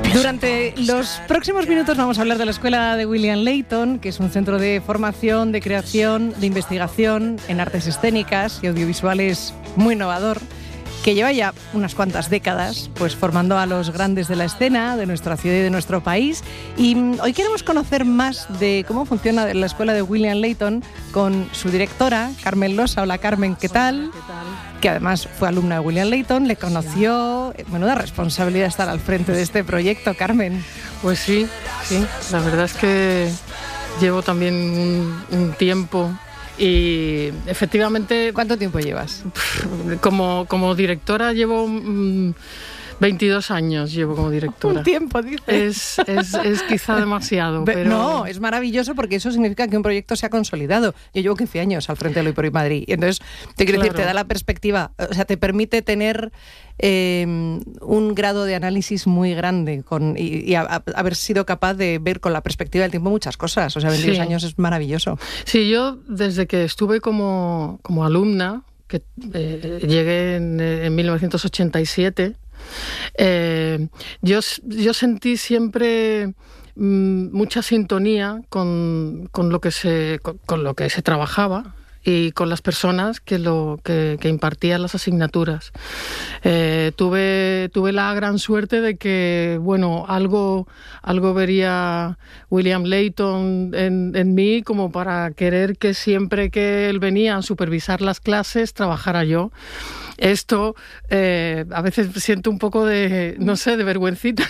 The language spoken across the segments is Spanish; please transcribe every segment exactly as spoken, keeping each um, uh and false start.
Durante los próximos minutos vamos a hablar de la Escuela de William Layton, que es un centro de formación, de creación, de investigación en artes escénicas y audiovisuales muy innovador, que lleva ya unas cuantas décadas pues formando a los grandes de la escena de nuestra ciudad y de nuestro país. Y hoy queremos conocer más de cómo funciona la Escuela de William Layton con su directora, Carmen Losa. Hola Carmen, ¿qué tal? ¿Qué tal? Que además fue alumna de William Layton, le conoció. Menuda responsabilidad estar al frente de este proyecto, Carmen. Pues sí, sí, la verdad es que llevo también un, un tiempo. Y efectivamente... ¿Cuánto tiempo llevas? Como, como directora llevo mmm, veintidós años, llevo como directora. Un tiempo, dices. Es, es, es quizá demasiado, pero... No, es maravilloso porque eso significa que un proyecto se ha consolidado. Yo llevo quince años al frente de Hoy por Hoy Madrid. Y entonces, te quiero Claro. decir, te da la perspectiva, o sea, te permite tener eh, un grado de análisis muy grande con, y, y a, a, haber sido capaz de ver con la perspectiva del tiempo muchas cosas. O sea, veintidós Sí. años es maravilloso. Sí, yo desde que estuve como, como alumna, que eh, llegué en, en mil novecientos ochenta y siete, eh, yo, yo sentí siempre mm, mucha sintonía con, con, lo que se, con, con lo que se trabajaba y con las personas que, lo, que, que impartían las asignaturas. Eh, tuve, tuve la gran suerte de que, bueno, algo, algo vería William Layton en, en mí como para querer que siempre que él venía a supervisar las clases trabajara yo. Esto eh, a veces siento un poco de, no sé, de vergüencita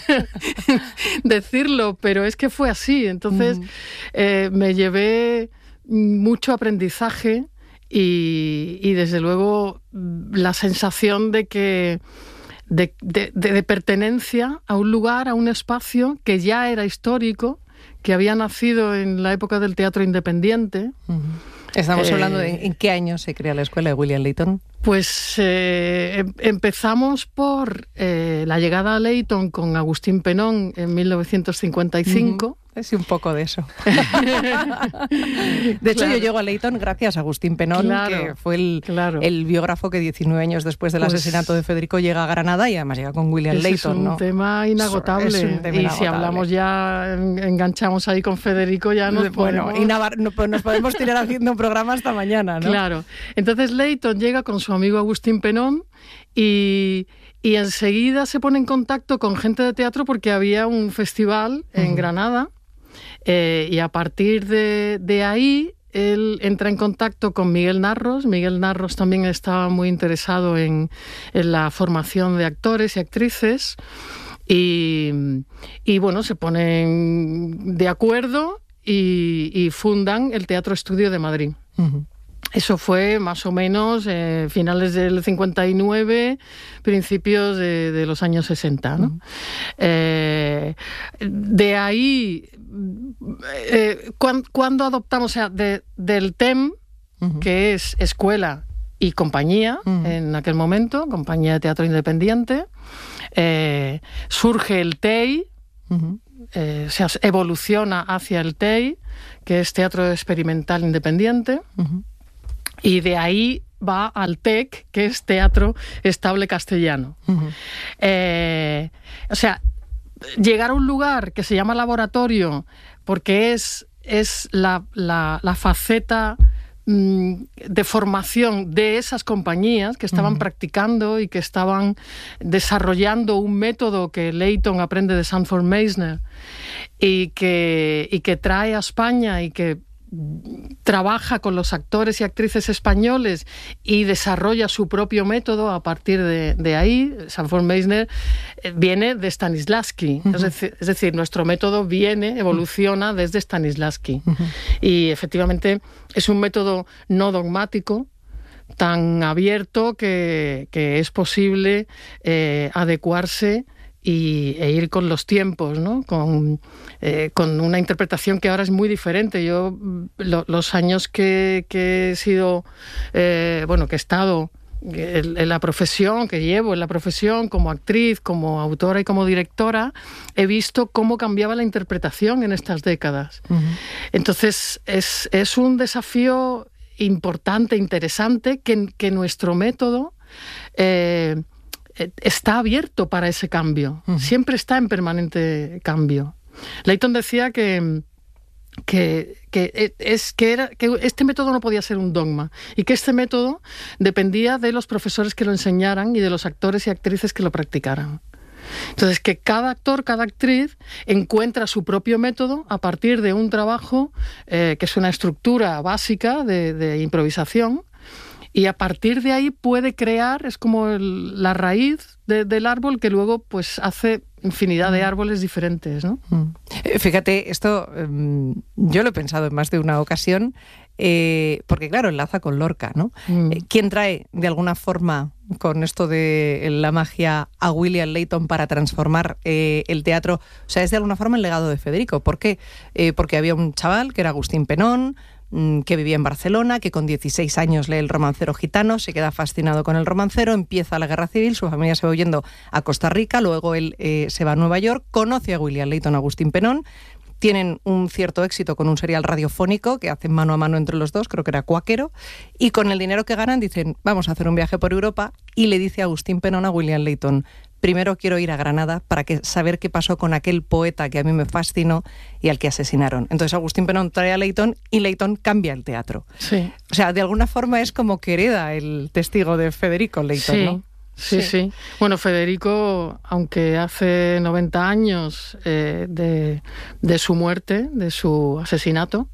decirlo, pero es que fue así. Entonces mm. eh, me llevé mucho aprendizaje y, y desde luego la sensación de que de, de, de, de pertenencia a un lugar, a un espacio que ya era histórico, que había nacido en la época del teatro independiente. Uh-huh. Estamos eh, hablando de en qué año se crea la Escuela de William Layton. Pues eh, empezamos por eh, la llegada a Layton con Agustín Penón en mil novecientos cincuenta y cinco. Uh-huh. Sí, un poco de eso. De hecho, claro. yo llego a Layton gracias a Agustín Penón, claro, que fue el, claro. el biógrafo que diecinueve años después del pues, asesinato de Federico llega a Granada y además llega con William Layton. Es un ¿no? tema inagotable. Es un tema y inagotable. Si hablamos ya, enganchamos ahí con Federico, ya nos Bueno, podemos... y Navar- no, nos podemos tirar haciendo un programa hasta mañana, ¿no? Claro. Entonces Layton llega con su amigo Agustín Penón y... Y enseguida se pone en contacto con gente de teatro porque había un festival en uh-huh. Granada. Eh, y a partir de, de ahí él entra en contacto con Miguel Narros. Miguel Narros también estaba muy interesado en, en la formación de actores y actrices y, y bueno, se ponen de acuerdo y, y fundan el Teatro Estudio de Madrid. Uh-huh. Eso fue más o menos eh, finales del cincuenta y nueve, principios de, de los años sesenta, ¿no? Uh-huh. Eh, de ahí, eh, ¿cuándo, ¿cuándo adoptamos? O sea, de, del T E M, uh-huh. que es escuela y compañía, uh-huh. en aquel momento, compañía de teatro independiente, eh, surge el T E I, uh-huh. eh, o sea, evoluciona hacia el T E I, que es Teatro Experimental Independiente, uh-huh. y de ahí va al T E C, que es Teatro Estable Castellano. Uh-huh. Eh, o sea, llegar a un lugar que se llama laboratorio, porque es, es la, la, la faceta mmm, de formación de esas compañías que estaban uh-huh. practicando y que estaban desarrollando un método que Layton aprende de Sanford Meisner y que, y que trae a España y que trabaja con los actores y actrices españoles y desarrolla su propio método a partir de, de ahí. Sanford Meisner viene de Stanislavski, uh-huh. es, decir, es decir, nuestro método viene, evoluciona desde Stanislavski. Uh-huh. Y efectivamente es un método no dogmático, tan abierto que, que es posible eh, adecuarse Y, e ir con los tiempos, ¿no? Con, eh, con una interpretación que ahora es muy diferente. Yo, lo, los años que, que he sido, eh, bueno, que he estado en, en la profesión, que llevo en la profesión como actriz, como autora y como directora, he visto cómo cambiaba la interpretación en estas décadas. Uh-huh. Entonces, es, es un desafío importante, interesante, que, que nuestro método... Eh, está abierto para ese cambio, uh-huh. siempre está en permanente cambio. Layton decía que, que, que, es, que, era, que este método no podía ser un dogma y que este método dependía de los profesores que lo enseñaran y de los actores y actrices que lo practicaran. Entonces, que cada actor, cada actriz encuentra su propio método a partir de un trabajo eh, que es una estructura básica de, de improvisación, y a partir de ahí puede crear, es como el, la raíz de, del árbol que luego pues hace infinidad de árboles diferentes, ¿no? Fíjate, esto um, yo lo he pensado en más de una ocasión, eh, porque claro, enlaza con Lorca, ¿no? Mm. ¿Quién trae de alguna forma con esto de la magia a William Layton para transformar eh, el teatro? O sea, es de alguna forma el legado de Federico. ¿Por qué? Eh, porque había un chaval que era Agustín Penón, que vivía en Barcelona, que con dieciséis años lee El romancero gitano, se queda fascinado con el romancero, empieza la guerra civil, su familia se va huyendo a Costa Rica, luego él eh, se va a Nueva York, conoce a William Layton, Agustín Penón, tienen un cierto éxito con un serial radiofónico que hacen mano a mano entre los dos, creo que era Cuáquero, y con el dinero que ganan dicen, vamos a hacer un viaje por Europa, y le dice a Agustín Penón a William Layton, primero quiero ir a Granada para que, saber qué pasó con aquel poeta que a mí me fascinó y al que asesinaron. Entonces Agustín Penón trae a Layton y Layton cambia el teatro. Sí. O sea, de alguna forma es como que hereda el testigo de Federico Layton, sí. ¿no? Sí, sí, sí. Bueno, Federico, aunque hace noventa años eh, de, de su muerte, de su asesinato,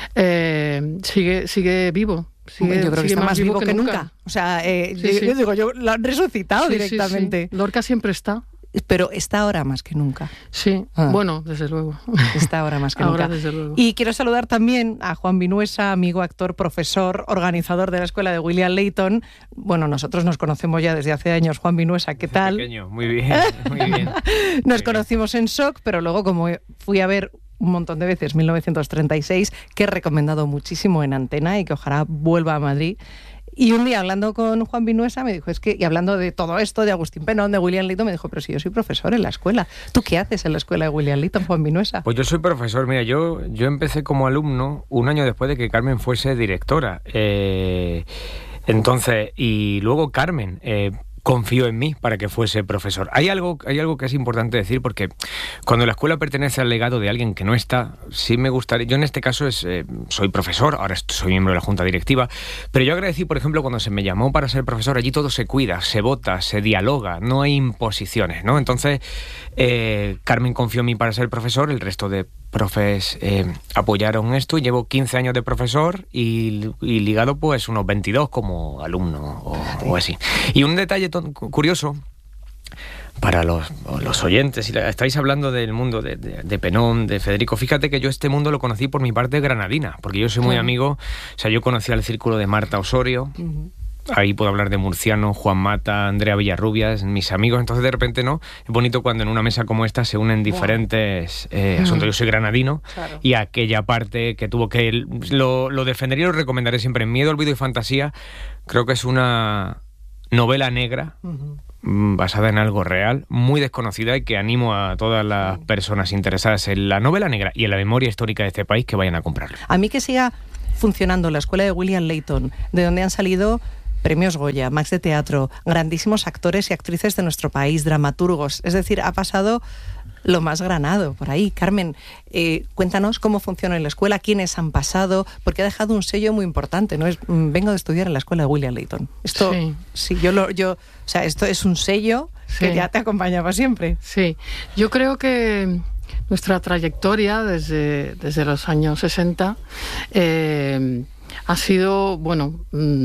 eh, sigue, sigue vivo. Sigue, yo creo que está más vivo, vivo que, que nunca. nunca. O sea, eh, sí, yo, sí. yo digo, yo lo han resucitado sí, directamente. Sí, sí. Lorca siempre está. Pero está ahora más que nunca. Sí, ah. bueno, desde luego. Está ahora más que ahora, nunca. Desde luego. Y quiero saludar también a Juan Vinuesa, amigo, actor, profesor, organizador de la escuela de William Layton. Bueno, nosotros nos conocemos ya desde hace años. Juan Vinuesa, ¿qué tal? Desde pequeño, muy bien, muy bien. Nos muy conocimos bien. en Shock, pero luego como fui a ver un montón de veces mil novecientos treinta y seis, que he recomendado muchísimo en Antena y que ojalá vuelva a Madrid. Y un día hablando con Juan Vinuesa me dijo, es que, y hablando de todo esto, de Agustín Penón, de William Layton, me dijo, pero si yo soy profesor en la escuela. ¿Tú qué haces en la escuela de William Layton, Juan Vinuesa? Pues yo soy profesor, mira, yo, yo empecé como alumno un año después de que Carmen fuese directora. Eh, entonces, y luego Carmen... Eh, confió en mí para que fuese profesor. Hay algo, hay algo que es importante decir, porque cuando la escuela pertenece al legado de alguien que no está, sí me gustaría... Yo en este caso es, eh, soy profesor, ahora soy miembro de la Junta Directiva, pero yo agradecí, por ejemplo, cuando se me llamó para ser profesor, allí todo se cuida, se vota, se dialoga, no hay imposiciones, ¿no? Entonces, eh, Carmen confió en mí para ser profesor, el resto de profes eh, apoyaron esto, y llevo quince años de profesor y, y ligado pues unos veintidós como alumno o, o así. Y un detalle curioso para los, los oyentes, si estáis hablando del mundo de, de, de Penón, de Federico, fíjate que yo este mundo lo conocí por mi parte granadina, porque yo soy muy amigo, o sea, yo conocí al círculo de Marta Osorio, uh-huh. Ahí puedo hablar de Murciano, Juan Mata, Andrea Villarrubias, mis amigos. Entonces, de repente, ¿no? Es bonito cuando en una mesa como esta se unen diferentes wow. eh, asuntos. Yo soy granadino, claro. Y aquella parte que tuvo que... Lo, lo defenderé y lo recomendaré siempre. Miedo, olvido y fantasía, creo que es una novela negra, uh-huh. basada en algo real, muy desconocida, y que animo a todas las personas interesadas en la novela negra y en la memoria histórica de este país que vayan a comprarla. A mí que siga funcionando la escuela de William Layton, de donde han salido... Premios Goya, Max de Teatro, grandísimos actores y actrices de nuestro país, dramaturgos. Es decir, ha pasado lo más granado por ahí. Carmen, eh, cuéntanos cómo funciona en la escuela, quiénes han pasado, porque ha dejado un sello muy importante, ¿no? Es, vengo de estudiar en la escuela de William Layton. Esto, sí, sí yo lo, yo, o sea, esto es un sello sí. que ya te acompañaba siempre. Sí, yo creo que nuestra trayectoria desde, desde los años sesenta... Eh, ha sido, bueno,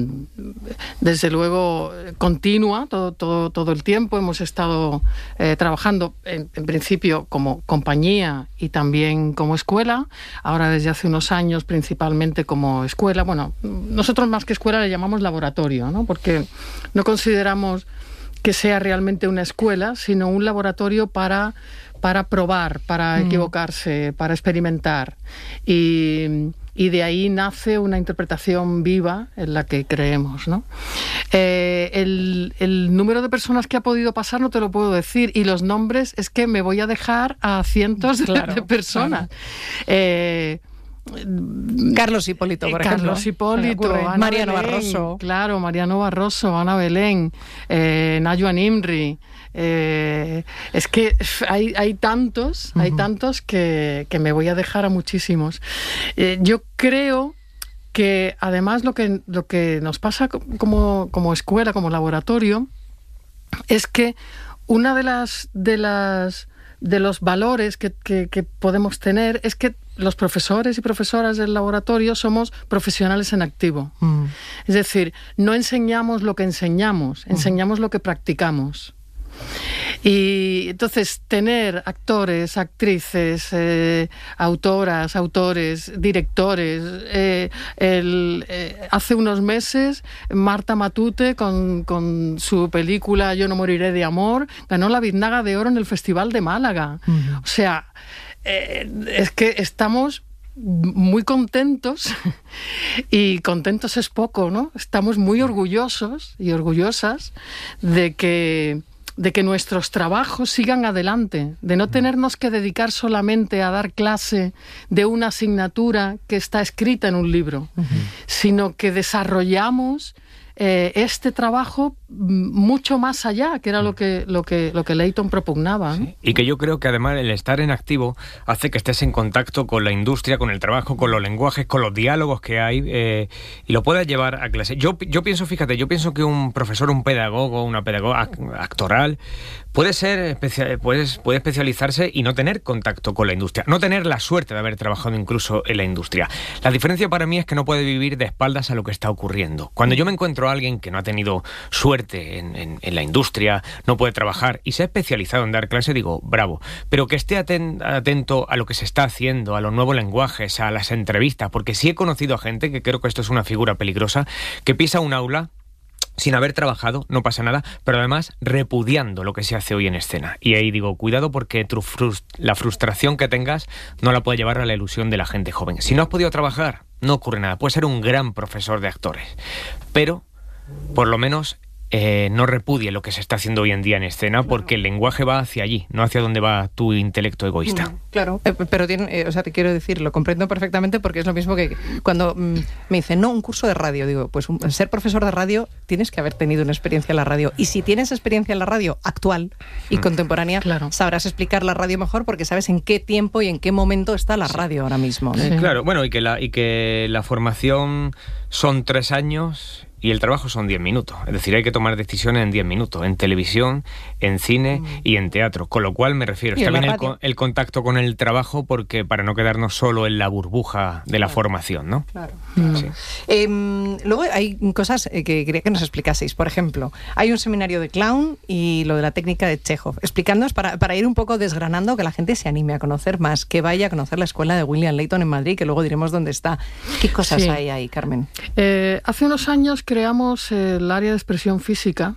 desde luego continua todo, todo, todo el tiempo. Hemos estado eh, trabajando en, en principio como compañía y también como escuela. Ahora desde hace unos años principalmente como escuela. Bueno, nosotros más que escuela le llamamos laboratorio, ¿no? Porque no consideramos que sea realmente una escuela, sino un laboratorio para, para probar, para mm. equivocarse, para experimentar. Y... Y de ahí nace una interpretación viva en la que creemos, ¿no? Eh, el, el número de personas que ha podido pasar no te lo puedo decir, y los nombres es que me voy a dejar a cientos de, claro, de personas. Claro. Eh, Carlos Hipólito, por ejemplo. Carlos Hipólito, Ana Mariano Belén, Barroso. Claro, Mariano Barroso, Ana Belén, eh, Najwa Nimri. Eh, es que hay, hay tantos, uh-huh. hay tantos que, que me voy a dejar a muchísimos. Eh, yo creo que además lo que, lo que nos pasa como, como escuela, como laboratorio, es que una de las de las de los valores que, que, que podemos tener es que los profesores y profesoras del laboratorio somos profesionales en activo. Mm. Es decir, no enseñamos lo que enseñamos, enseñamos mm. lo que practicamos. Y entonces tener actores, actrices, eh, autoras, autores, directores. Eh, el, eh, hace unos meses Marta Matute con, con su película Yo no moriré de amor ganó la Biznaga de Oro en el Festival de Málaga. Uh-huh. O sea, eh, es que estamos muy contentos y contentos es poco, ¿no? Estamos muy orgullosos y orgullosas de que de que nuestros trabajos sigan adelante, de no tenernos que dedicar solamente a dar clase de una asignatura que está escrita en un libro, uh-huh. sino que desarrollamos eh, este trabajo mucho más allá, que era lo que, lo que, lo que Layton propugnaba. Sí. Y que yo creo que además el estar en activo hace que estés en contacto con la industria, con el trabajo, con los lenguajes, con los diálogos que hay eh, y lo puedas llevar a clase. Yo, yo pienso, fíjate, yo pienso que un profesor, un pedagogo, una pedagoga actoral puede ser especia- puede, puede especializarse y no tener contacto con la industria, no tener la suerte de haber trabajado incluso en la industria. La diferencia para mí es que no puede vivir de espaldas a lo que está ocurriendo. Cuando yo me encuentro a alguien que no ha tenido suerte En, en, en la industria, no puede trabajar y se ha especializado en dar clase, digo, bravo. Pero que esté aten- atento a lo que se está haciendo, a los nuevos lenguajes, a las entrevistas, porque sí he conocido a gente, que creo que esto es una figura peligrosa, que pisa un aula sin haber trabajado, no pasa nada, pero además repudiando lo que se hace hoy en escena. Y ahí digo, cuidado porque tu frust- la frustración que tengas no la puede llevar a la ilusión de la gente joven. Si no has podido trabajar, no ocurre nada. Puedes ser un gran profesor de actores, pero por lo menos Eh, no repudie lo que se está haciendo hoy en día en escena, porque el lenguaje va hacia allí, no hacia donde va tu intelecto egoísta. Mm, claro, eh, pero tiene, eh, o sea, te quiero decir, lo comprendo perfectamente porque es lo mismo que cuando mm, me dicen, no, un curso de radio, digo, pues un, ser profesor de radio tienes que haber tenido una experiencia en la radio, y si tienes experiencia en la radio actual y mm. contemporánea, claro. sabrás explicar la radio mejor porque sabes en qué tiempo y en qué momento está la radio ahora mismo. Sí. Claro, bueno, y que la, y que la formación son tres años y el trabajo son diez minutos. Es decir, hay que tomar decisiones en diez minutos, en televisión, en cine mm. y en teatro. Con lo cual me refiero, está bien el, el contacto con el trabajo, porque para no quedarnos solo en la burbuja de la claro. formación, ¿no? Claro. Mm. Sí. Eh, luego hay cosas que quería que nos explicaseis. Por ejemplo, hay un seminario de clown y lo de la técnica de Chekhov. Explicándonos para, para ir un poco desgranando, que la gente se anime a conocer más, que vaya a conocer la escuela de William Layton en Madrid, que luego diremos dónde está. ¿Qué cosas sí. hay ahí, Carmen? Eh, hace unos años creamos el área de expresión física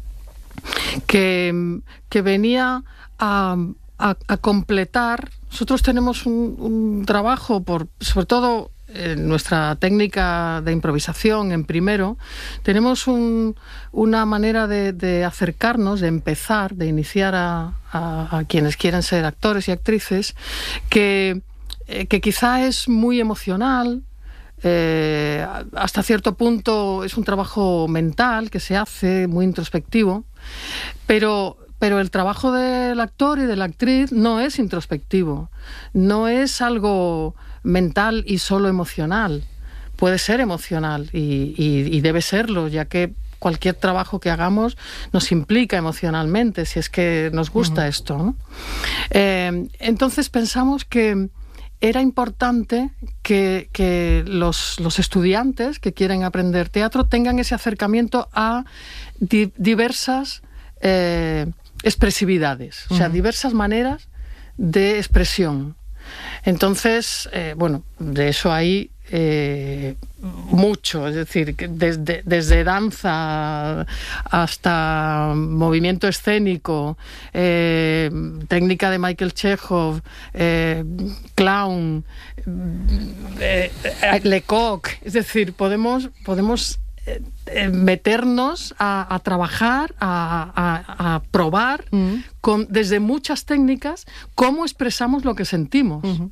que, que venía a, a, a completar. Nosotros tenemos un, un trabajo, por, sobre todo en nuestra técnica de improvisación en primero, tenemos un, una manera de, de acercarnos, de empezar, de iniciar a, a, a quienes quieren ser actores y actrices, que, eh, que quizá es muy emocional. Eh, hasta cierto punto es un trabajo mental que se hace, muy introspectivo, pero, pero el trabajo del actor y de la actriz no es introspectivo, no es algo mental y solo emocional. Puede ser emocional y, y, y debe serlo, ya que cualquier trabajo que hagamos nos implica emocionalmente, si es que nos gusta uh-huh. esto, ¿no? Eh, entonces pensamos que era importante que, que los, los estudiantes que quieren aprender teatro tengan ese acercamiento a di, diversas eh, expresividades, uh-huh. o sea, diversas maneras de expresión. Entonces, eh, bueno, de eso hay eh, mucho, es decir, desde, desde danza hasta movimiento escénico, eh, técnica de Michael Chekhov, eh, clown, eh, Lecoq, es decir, podemos, podemos eh, meternos a, a trabajar, a, a, a probar mm. con, desde muchas técnicas cómo expresamos lo que sentimos. Uh-huh.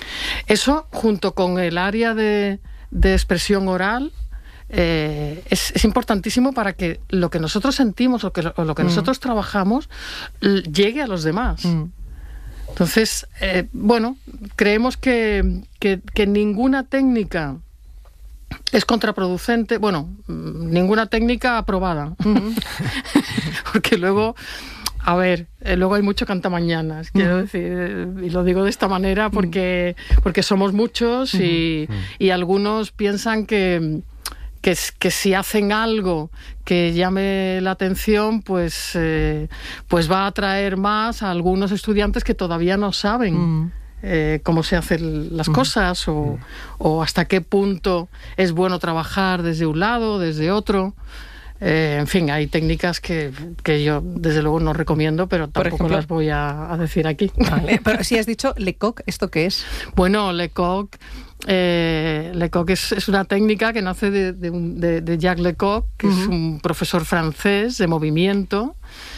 Eso, junto con el área de, de expresión oral, eh, es, es importantísimo para que lo que nosotros sentimos o, que, o lo que mm. nosotros trabajamos l- llegue a los demás. Mm. Entonces, eh, bueno, creemos que, que, que ninguna técnica es contraproducente, bueno, ninguna técnica aprobada, uh-huh. porque luego, a ver, eh, luego hay mucho cantamañanas, quiero uh-huh. decir, eh, y lo digo de esta manera porque, porque somos muchos uh-huh. y, y algunos piensan que, que, que si hacen algo que llame la atención, pues, eh, pues va a atraer más a algunos estudiantes que todavía no saben uh-huh. Eh, cómo se hacen las cosas o, uh-huh. o hasta qué punto es bueno trabajar desde un lado, desde otro. Eh, en fin, hay técnicas que, que yo desde luego no recomiendo, pero tampoco ejemplo, las voy a, a decir aquí. Vale. Pero si has dicho Lecoq, ¿esto qué es? Bueno, Lecoq, eh, Lecoq es, es una técnica que nace de, de, de, de Jacques Lecoq, que uh-huh. es un profesor francés de movimiento,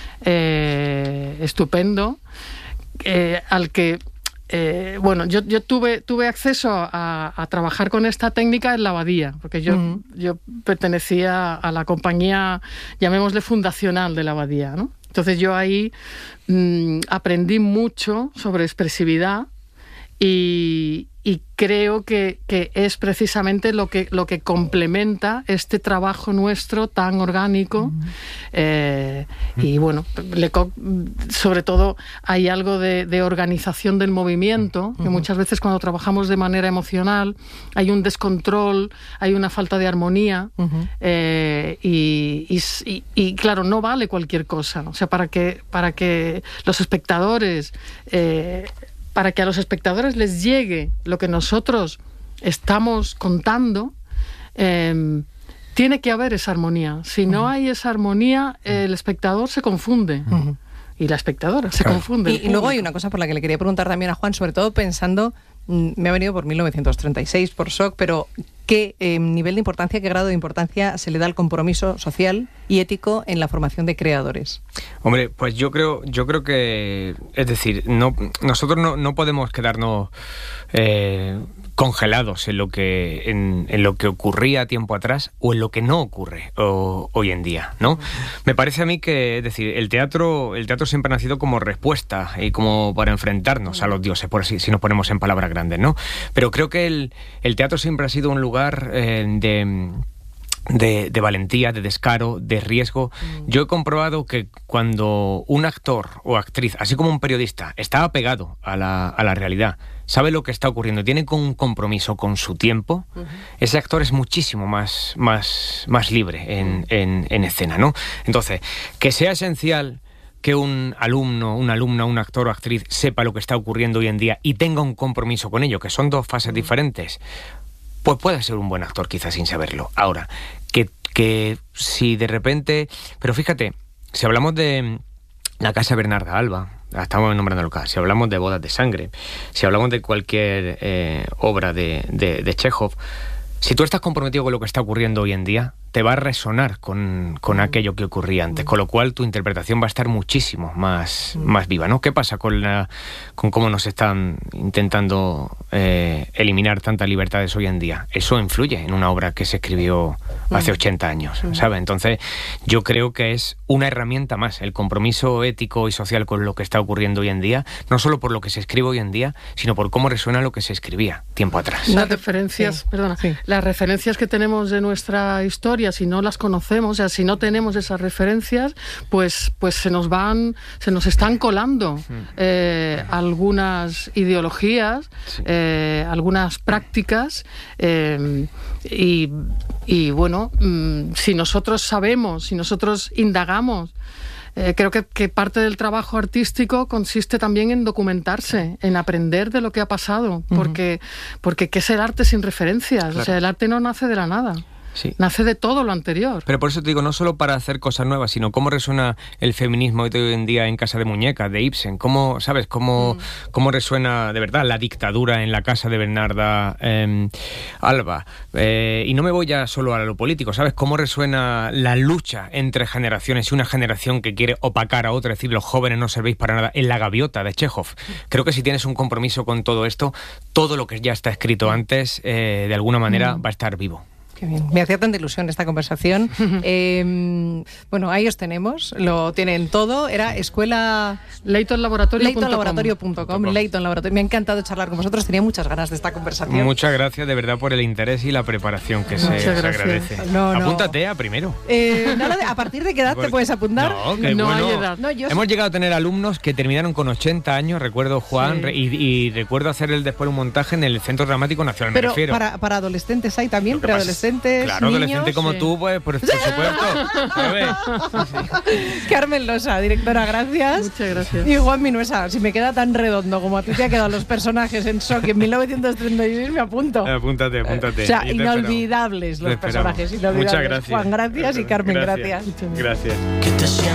eh, estupendo, eh, al que Eh, bueno, yo, yo tuve, tuve acceso a, a trabajar con esta técnica en la Abadía, porque yo, uh-huh. yo pertenecía a la compañía, llamémosle fundacional de la Abadía, ¿no? Entonces yo ahí mmm, aprendí mucho sobre expresividad y, y creo que, que es precisamente lo que, lo que complementa este trabajo nuestro tan orgánico. Uh-huh. Eh, y bueno, Lecoq, sobre todo, hay algo de, de organización del movimiento, uh-huh. que muchas veces cuando trabajamos de manera emocional hay un descontrol, hay una falta de armonía, uh-huh. eh, y, y, y claro, no vale cualquier cosa. O sea, para que, para que los espectadores... Eh, para que a los espectadores les llegue lo que nosotros estamos contando, eh, tiene que haber esa armonía. Si no uh-huh. hay esa armonía, el espectador se confunde. Uh-huh. Y la espectadora se claro. confunde. Y, y luego hay una cosa por la que le quería preguntar también a Juan, sobre todo pensando, me ha venido por mil novecientos treinta y seis, por S O C, pero ¿qué eh, nivel de importancia, qué grado de importancia se le da al compromiso social y ético en la formación de creadores? Hombre, pues yo creo, yo creo que, es decir, no, nosotros no, no podemos quedarnos eh, congelados en lo que en, en lo que ocurría tiempo atrás o en lo que no ocurre o, hoy en día, ¿no? Uh-huh. Me parece a mí que, es decir, el teatro, el teatro siempre ha nacido como respuesta y como para enfrentarnos uh-huh. a los dioses, por así, si nos ponemos en palabras grandes, ¿no? Pero creo que el, el teatro siempre ha sido un lugar eh, de... De, de valentía, de descaro, de riesgo. Mm. Yo he comprobado que cuando un actor o actriz, así como un periodista, está apegado a la, a la realidad, sabe lo que está ocurriendo, tiene un compromiso con su tiempo, uh-huh. ese actor es muchísimo más, más, más libre en, en, en escena, ¿no? Entonces, que sea esencial que un alumno, una alumna, un actor o actriz sepa lo que está ocurriendo hoy en día y tenga un compromiso con ello, que son dos fases uh-huh. diferentes, pues puede ser un buen actor quizás sin saberlo. Ahora, que, que si de repente... Pero fíjate, si hablamos de la Casa Bernarda Alba, estamos nombrando acá, si hablamos de Bodas de Sangre, si hablamos de cualquier eh, obra de, de, de Chekhov, si tú estás comprometido con lo que está ocurriendo hoy en día, te va a resonar con, con mm. aquello que ocurría antes, mm. con lo cual tu interpretación va a estar muchísimo más, mm. más viva, ¿no? ¿Qué pasa con, la, con cómo nos están intentando eh, eliminar tantas libertades hoy en día? Eso influye en una obra que se escribió mm. hace ochenta años, mm. ¿sabes? Entonces, yo creo que es una herramienta más, el compromiso ético y social con lo que está ocurriendo hoy en día, no solo por lo que se escribe hoy en día, sino por cómo resuena lo que se escribía tiempo atrás. Las referencias, sí. perdona, sí. las referencias que tenemos de nuestra historia, si no las conocemos, o sea, si no tenemos esas referencias, pues, pues se nos van, se nos están colando eh, algunas ideologías, sí. eh, algunas prácticas, eh, y, y bueno, mmm, si nosotros sabemos, si nosotros indagamos, Eh, creo que, que parte del trabajo artístico consiste también en documentarse, en aprender de lo que ha pasado, porque, uh-huh. porque ¿qué es el arte sin referencias? Claro. O sea, el arte no nace de la nada. Sí. Nace de todo lo anterior. Pero por eso te digo, no solo para hacer cosas nuevas, sino cómo resuena el feminismo de hoy en día en Casa de Muñecas, de Ibsen. Cómo, ¿sabes? Cómo, mm. cómo resuena, de verdad, la dictadura en la casa de Bernarda eh, Alba. Eh, y no me voy ya solo a lo político, ¿sabes? Cómo resuena la lucha entre generaciones y una generación que quiere opacar a otra, es decir, los jóvenes no servéis para nada, en La Gaviota de Chekhov. Creo que si tienes un compromiso con todo esto, todo lo que ya está escrito antes, eh, de alguna manera, mm. va a estar vivo. Qué bien. Me hacía tanta ilusión esta conversación. eh, bueno, ahí os tenemos, lo tienen todo. Era escuela... Leighton Laboratorio punto com. Leighton Laboratorio punto com. Leighton Laboratorio. Me ha encantado charlar con vosotros. Tenía muchas ganas de esta conversación. Muchas gracias, de verdad, por el interés y la preparación que se, se agradece. No, no. Apúntate a primero. Eh, nada de, ¿a partir de qué edad te puedes apuntar? No, que no bueno. hay edad. No, yo Hemos sí. llegado a tener alumnos que terminaron con ochenta años, recuerdo Juan, Sí. re- y, y recuerdo hacer el después un montaje en el Centro Dramático Nacional, Pero me refiero. para, para adolescentes hay también, Lo que pasa es- preadolescentes, Claro, niños. adolescente como Sí. tú, pues por, por supuesto. ¿Sabes? Carmen Losa, directora, gracias. Muchas gracias. Y Juan Minuesa, si me queda tan redondo como a ti te ha quedado los personajes en Shock en mil novecientos treinta y seis, me apunto. Apúntate, apúntate. O sea, Ahí te esperamos. inolvidables Te los esperamos. personajes, inolvidables. Muchas gracias. Juan, gracias, y Carmen, Gracias. gracias. Gracias.